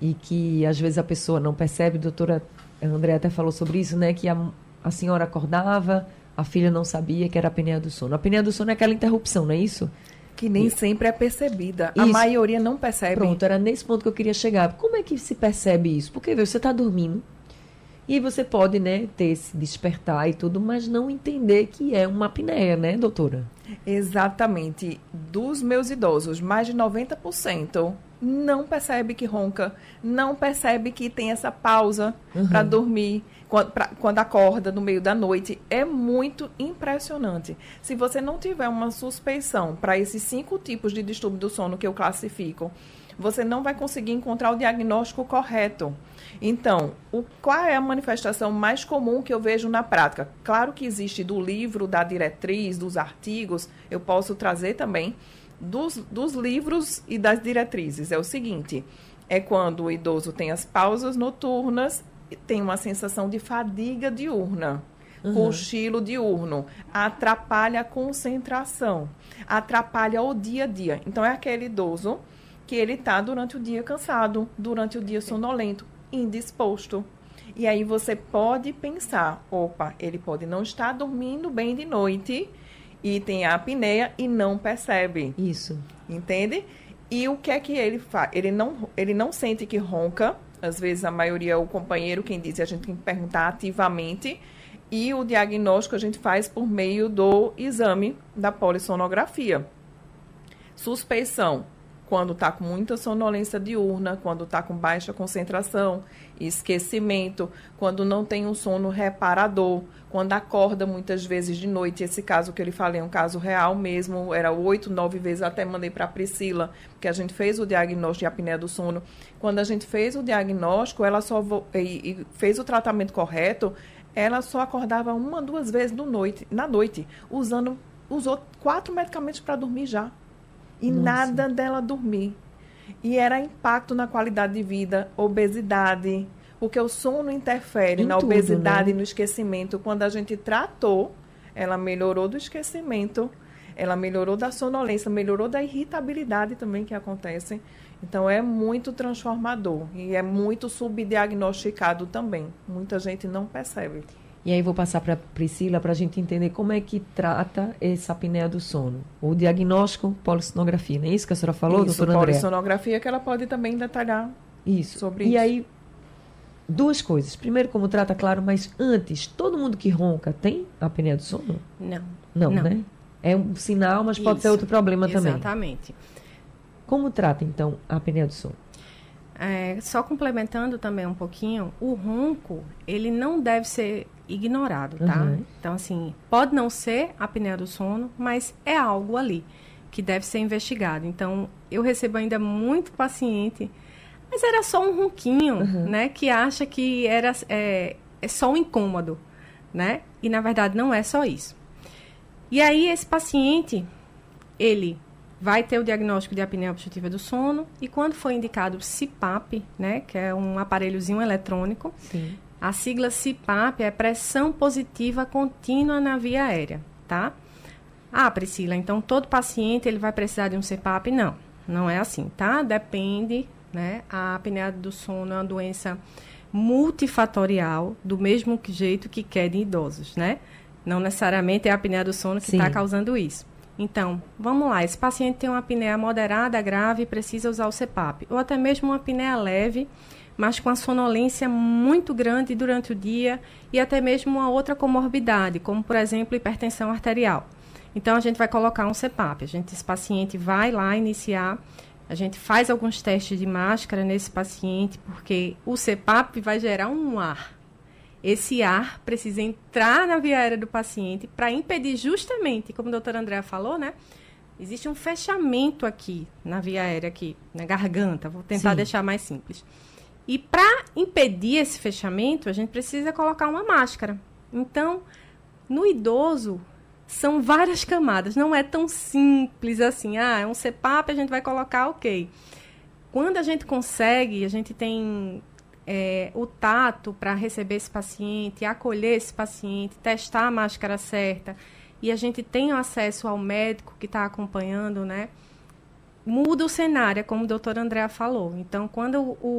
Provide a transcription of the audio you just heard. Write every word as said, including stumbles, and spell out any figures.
e que às vezes a pessoa não percebe, a doutora Andréa até falou sobre isso, né? Que a, a senhora acordava, a filha não sabia que era a apneia do sono. A apneia do sono é aquela interrupção, não é isso? Que nem e... sempre é percebida. Isso. A maioria não percebe. Pronto, era nesse ponto que eu queria chegar. Como é que se percebe isso? Porque viu, você está dormindo e você pode, né, ter esse despertar e tudo, mas não entender que é uma apneia, né, doutora? Exatamente. Dos meus idosos, mais de noventa por cento não percebe que ronca, não percebe que tem essa pausa uhum. para dormir, quando, pra, quando acorda no meio da noite. É muito impressionante. Se você não tiver uma suspeição para esses cinco tipos de distúrbio do sono que eu classifico, você não vai conseguir encontrar o diagnóstico correto. Então, o, qual é a manifestação mais comum que eu vejo na prática? Claro que existe do livro, da diretriz, dos artigos, eu posso trazer também dos, dos livros e das diretrizes. É o seguinte, é quando o idoso tem as pausas noturnas, tem uma sensação de fadiga diurna, uhum. cochilo diurno, atrapalha a concentração, atrapalha o dia a dia. Então, é aquele idoso que ele está durante o dia cansado, durante o dia sonolento, indisposto. E aí você pode pensar, opa, ele pode não estar dormindo bem de noite e tem a apneia e não percebe. Isso. Entende? E o que é que ele faz? Ele não, ele não sente que ronca. Às vezes a maioria é o companheiro quem diz, a gente tem que perguntar ativamente. E o diagnóstico a gente faz por meio do exame da polissonografia. Suspeição. Quando está com muita sonolência diurna, quando está com baixa concentração, esquecimento, quando não tem um sono reparador, quando acorda muitas vezes de noite. Esse caso que eu lhe falei é um caso real mesmo, era oito, nove vezes, até mandei para a Priscila, que a gente fez o diagnóstico de apneia do sono. Quando a gente fez o diagnóstico, ela só vo- e, e fez o tratamento correto, ela só acordava uma, duas vezes no noite, na noite, usando, usou quatro medicamentos para dormir já. E Nossa. Nada dela dormir. E era impacto na qualidade de vida, obesidade, porque o sono interfere em na tudo, obesidade e né? no esquecimento. Quando a gente tratou, ela melhorou do esquecimento, ela melhorou da sonolência, melhorou da irritabilidade também que acontece. Então, é muito transformador e é muito subdiagnosticado também. Muita gente não percebe. E aí vou passar para a Priscila para a gente entender como é que trata essa apneia do sono. O diagnóstico, polissonografia, não é isso que a senhora falou, isso, doutora Andréa? Polissonografia que ela pode também detalhar isso. sobre e isso. E aí, duas coisas. Primeiro, como trata, claro, mas antes, todo mundo que ronca tem apneia do sono? Não. Não, não. né? É um sinal, mas pode isso, ser outro problema exatamente. também. Exatamente. Como trata, então, a apneia do sono? É, só complementando também um pouquinho, o ronco, ele não deve ser ignorado, tá? Uhum. Então, assim, pode não ser a apneia do sono, mas é algo ali que deve ser investigado. Então, eu recebo ainda muito paciente, mas era só um ronquinho, uhum. né? Que acha que era, é, é só um incômodo, né? E, na verdade, não é só isso. E aí, esse paciente, ele vai ter o diagnóstico de apneia obstrutiva do sono e quando for indicado o C PAP, né, que é um aparelhozinho eletrônico, Sim. a sigla C PAP é pressão positiva contínua na via aérea, tá? Ah, Priscila, então todo paciente ele vai precisar de um C PAP? Não, não é assim, tá? Depende, né? A apneia do sono é uma doença multifatorial, do mesmo jeito que quer em idosos, né? Não necessariamente é a apneia do sono que está causando isso. Então, vamos lá, esse paciente tem uma apneia moderada, grave e precisa usar o C PAP. Ou até mesmo uma apneia leve, mas com a sonolência muito grande durante o dia e até mesmo uma outra comorbidade, como, por exemplo, hipertensão arterial. Então, a gente vai colocar um C PAP. A gente, esse paciente vai lá iniciar, a gente faz alguns testes de máscara nesse paciente, porque o C PAP vai gerar um ar. Esse ar precisa entrar na via aérea do paciente para impedir justamente, como a doutora Andréa falou, né? Existe um fechamento aqui na via aérea, aqui na garganta. Vou tentar Sim. deixar mais simples. E para impedir esse fechamento, a gente precisa colocar uma máscara. Então, no idoso, são várias camadas. Não é tão simples assim. Ah, é um C PAP, a gente vai colocar, ok. Quando a gente consegue, a gente tem... É, o tato para receber esse paciente, acolher esse paciente, testar a máscara certa e a gente tem acesso ao médico que está acompanhando, né? Muda o cenário, como a doutora Andréa falou. Então, quando o,